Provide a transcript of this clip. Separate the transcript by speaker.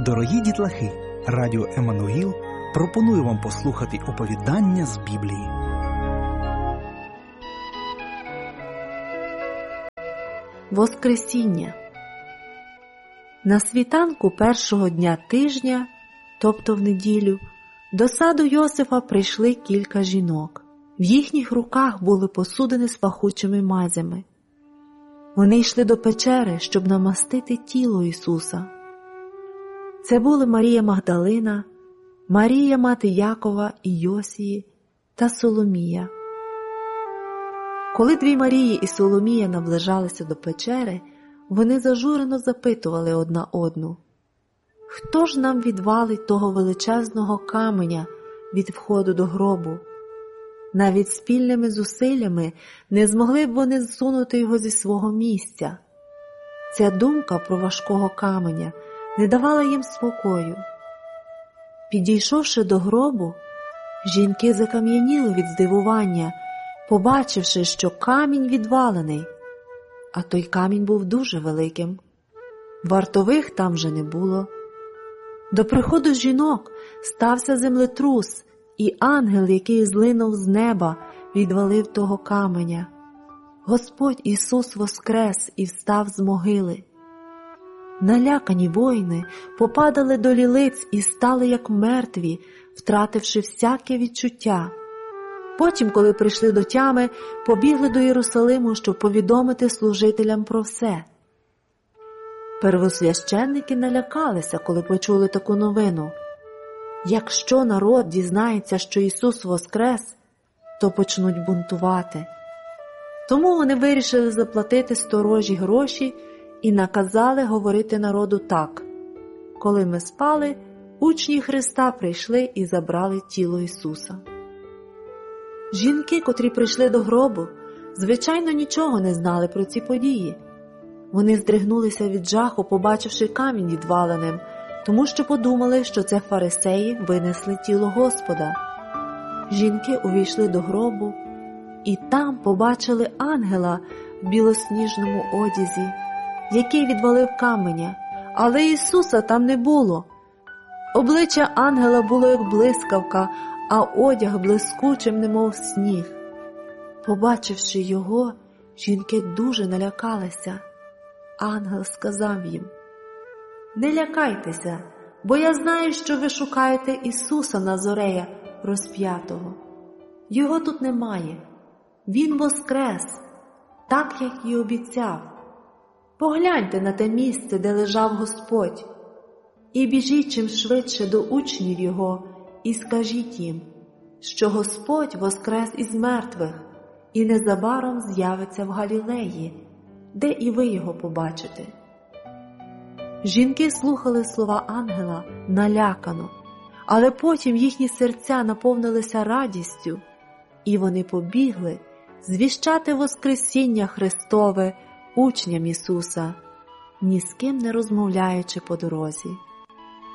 Speaker 1: Дорогі дітлахи, Радіо Еммануїл пропонує вам послухати оповідання з Біблії.
Speaker 2: Воскресіння. На світанку першого дня тижня, тобто в неділю, до саду Йосифа прийшли кілька жінок. В їхніх руках були посудини з пахучими мазями. Вони йшли до печери, щоб намастити тіло Ісуса. Це були Марія Магдалина, Марія мати Якова і Йосії та Соломія. Коли дві Марії і Соломія наближалися до печери, вони зажурено запитували одна одну: «Хто ж нам відвалить того величезного каменя від входу до гробу?» Навіть спільними зусиллями не змогли б вони зсунути його зі свого місця. Ця думка про важкого каменя не давала їм спокою. Підійшовши до гробу, жінки закам'яніли від здивування, побачивши, що камінь відвалений, а той камінь був дуже великим. Вартових там вже не було. До приходу жінок стався землетрус, і ангел, який злинув з неба, відвалив того каменя. Господь Ісус воскрес і встав з могили. Налякані воїни попадали до лілиць і стали як мертві, втративши всяке відчуття. Потім, коли прийшли до тями, побігли до Єрусалиму, щоб повідомити служителям про все. Первосвященники налякалися, коли почули таку новину. Якщо народ дізнається, що Ісус воскрес, то почнуть бунтувати. Тому вони вирішили заплатити сторожі гроші і наказали говорити народу так: «Коли ми спали, учні Христа прийшли і забрали тіло Ісуса». Жінки, котрі прийшли до гробу, звичайно, нічого не знали про ці події. Вони здригнулися від жаху, побачивши камінь відваленим, тому що подумали, що це фарисеї винесли тіло Господа. Жінки увійшли до гробу і там побачили ангела в білосніжному одязі, який відвалив каменя, але Ісуса там не було. Обличчя ангела було як блискавка, а одяг блискучим, немов сніг. Побачивши його, жінки дуже налякалися. Ангел сказав їм: «Не лякайтеся, бо я знаю, що ви шукаєте Ісуса Назорея розп'ятого. Його тут немає. Він воскрес, так, як і обіцяв. Погляньте на те місце, де лежав Господь, і біжіть чим швидше до учнів Його і скажіть їм, що Господь воскрес із мертвих і незабаром з'явиться в Галілеї, де і ви Його побачите». Жінки слухали слова ангела налякано, але потім їхні серця наповнилися радістю, і вони побігли звіщати Воскресіння Христове учням Ісуса, ні з ким не розмовляючи по дорозі.